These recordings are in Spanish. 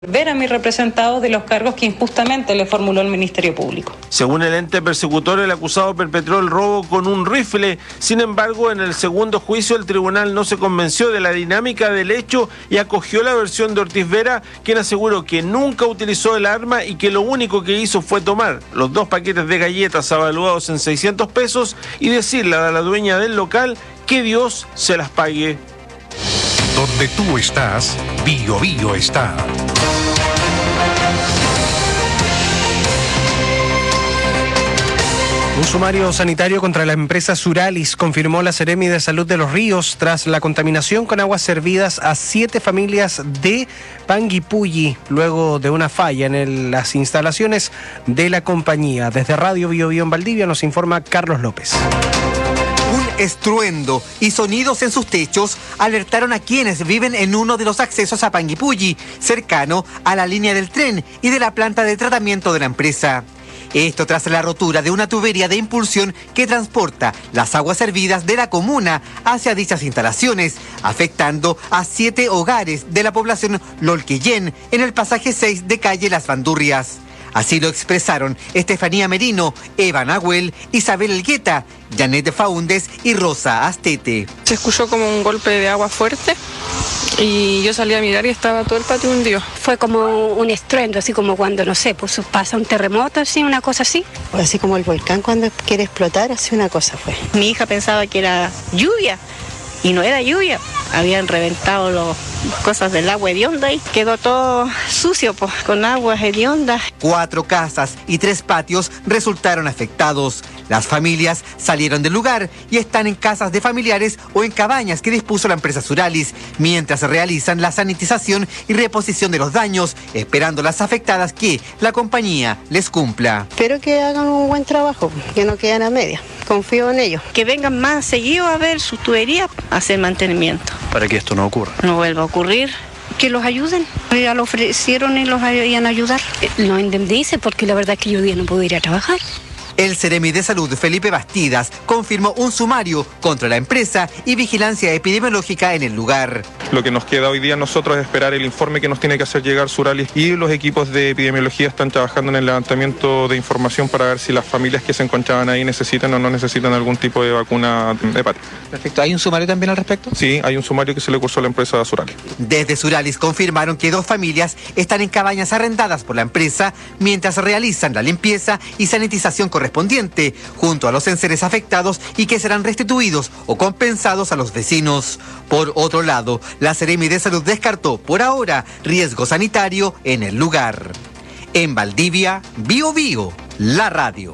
ver a mi representado de los cargos que injustamente le formuló el Ministerio Público. Según el ente persecutor, el acusado perpetró el robo con un rifle. Sin embargo, en el segundo juicio, el tribunal no se convenció de la dinámica del hecho y acogió la versión de Ortiz Vera, quien aseguró que nunca utilizó el arma y que lo único que hizo fue tomar los 2 paquetes de galletas avaluados en 600 pesos y decirle a la dueña del local que Dios se las pague. Donde tú estás, Bio Bio está. Un sumario sanitario contra la empresa Suralis confirmó la Seremi de Salud de Los Ríos tras la contaminación con aguas servidas a 7 familias de Panguipulli, luego de una falla en las instalaciones de la compañía. Desde Radio Bio Bio en Valdivia nos informa Carlos López. Un estruendo y sonidos en sus techos alertaron a quienes viven en uno de los accesos a Panguipulli, cercano a la línea del tren y de la planta de tratamiento de la empresa. Esto tras la rotura de una tubería de impulsión que transporta las aguas servidas de la comuna hacia dichas instalaciones, afectando a 7 hogares de la población Lolquillén en el pasaje 6 de calle Las Bandurrias. Así lo expresaron Estefanía Merino, Eva Nahuel, Isabel Elgueta, Janet Faúndez y Rosa Astete. Se escuchó como un golpe de agua fuerte y yo salí a mirar y estaba todo el patio hundido. Fue como un estruendo, así como cuando, no sé, pues pasa un terremoto, así, una cosa así. Así como el volcán cuando quiere explotar, así una cosa fue. Mi hija pensaba que era lluvia y no era lluvia. Habían reventado las cosas del agua hedionda y quedó todo sucio, pues, con agua hedionda. 4 casas y 3 patios resultaron afectados. Las familias salieron del lugar y están en casas de familiares o en cabañas que dispuso la empresa Suralis, mientras realizan la sanitización y reposición de los daños, esperando las afectadas que la compañía les cumpla. Espero que hagan un buen trabajo, que no queden a media. Confío en ellos. Que vengan más seguido a ver sus tuberías, a hacer mantenimiento. Para que esto no ocurra. No vuelva a ocurrir. Que los ayuden. Ya lo ofrecieron y los iban a ayudar. No indemnice porque la verdad es que yo día no puedo ir a trabajar. El Seremi de Salud, Felipe Bastidas, confirmó un sumario contra la empresa y vigilancia epidemiológica en el lugar. Lo que nos queda hoy día a nosotros es esperar el informe que nos tiene que hacer llegar Suralis, y los equipos de epidemiología están trabajando en el levantamiento de información para ver si las familias que se encontraban ahí necesitan o no necesitan algún tipo de vacuna hepática. Perfecto. ¿Hay un sumario también al respecto? Sí, hay un sumario que se le cursó a la empresa Suralis. Desde Suralis confirmaron que 2 familias están en cabañas arrendadas por la empresa mientras realizan la limpieza y sanitización correspondiente junto a los enseres afectados y que serán restituidos o compensados a los vecinos. Por otro lado, la Seremi de Salud descartó por ahora riesgo sanitario en el lugar. En Valdivia, Bio Bio, la radio.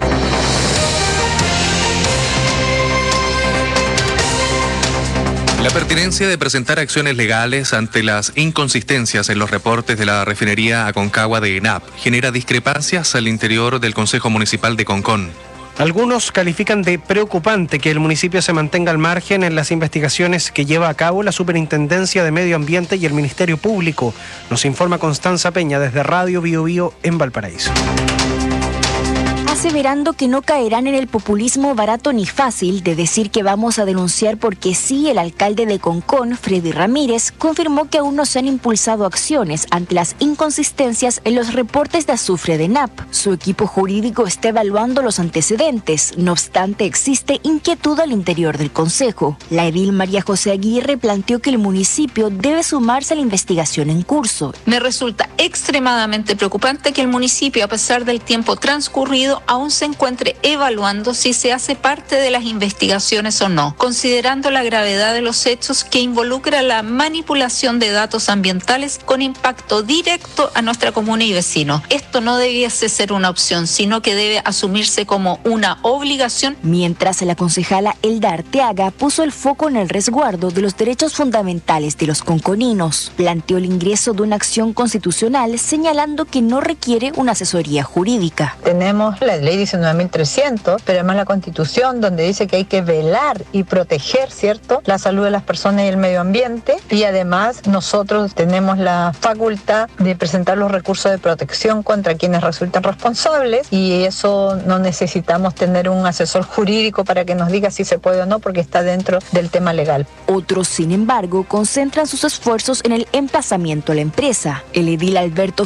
La pertinencia de presentar acciones legales ante las inconsistencias en los reportes de la refinería Aconcagua de ENAP genera discrepancias al interior del Consejo Municipal de Concón. Algunos califican de preocupante que el municipio se mantenga al margen en las investigaciones que lleva a cabo la Superintendencia de Medio Ambiente y el Ministerio Público. Nos informa Constanza Peña desde Radio Bio Bio en Valparaíso. Aseverando que no caerán en el populismo barato ni fácil de decir que vamos a denunciar porque sí, el alcalde de Concón, Freddy Ramírez, confirmó que aún no se han impulsado acciones ante las inconsistencias en los reportes de azufre de ENAP. Su equipo jurídico está evaluando los antecedentes. No obstante, existe inquietud al interior del Consejo. La edil María José Aguirre planteó que el municipio debe sumarse a la investigación en curso. Me resulta extremadamente preocupante que el municipio, a pesar del tiempo transcurrido, aún se encuentre evaluando si se hace parte de las investigaciones o no, considerando la gravedad de los hechos que involucra la manipulación de datos ambientales con impacto directo a nuestra comuna y vecinos. Esto no debiese ser una opción, sino que debe asumirse como una obligación. Mientras la concejala Elda Arteaga puso el foco en el resguardo de los derechos fundamentales de los conconinos, planteó el ingreso de una acción constitucional señalando que no requiere una asesoría jurídica. Tenemos la ley 19.300, pero además la Constitución, donde dice que hay que velar y proteger, ¿cierto?, la salud de las personas y el medio ambiente, y además nosotros tenemos la facultad de presentar los recursos de protección contra quienes resultan responsables, y eso no necesitamos tener un asesor jurídico para que nos diga si se puede o no, porque está dentro del tema legal. Otros, sin embargo, concentran sus esfuerzos en el emplazamiento a la empresa. El edil Alberto